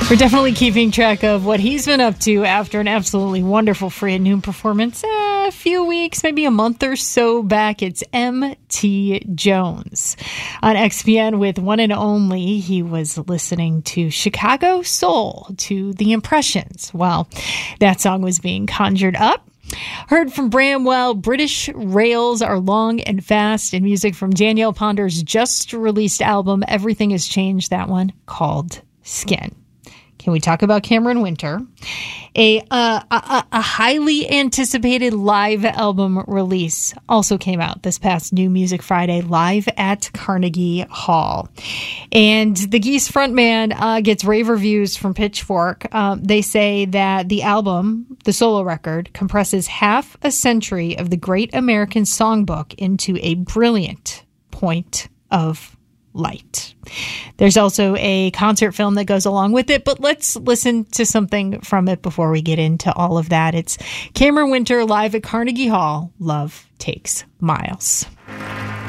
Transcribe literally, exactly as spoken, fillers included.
We're definitely keeping track of what he's been up to after an absolutely wonderful Free at Noon performance eh, a few weeks, maybe a month or so back. It's M T Jones. On X P N with One and Only, he was listening to Chicago Soul to The Impressions while that song was being conjured up. Heard from Bramwell, British Rails Are Long and Fast, and music from Danielle Ponder's just released album, Everything Has Changed, that one called Skin. Can we talk about Cameron Winter? A, uh, a a highly anticipated live album release also came out this past New Music Friday, live at Carnegie Hall. And the Geese frontman uh, gets rave reviews from Pitchfork. Um, they say that the album, the solo record, compresses half a century of the Great American Songbook into a brilliant point of light. There's also a concert film that goes along with it, but let's listen to something from it before we get into all of that. It's Cameron Winter live at Carnegie Hall, Love Takes Miles.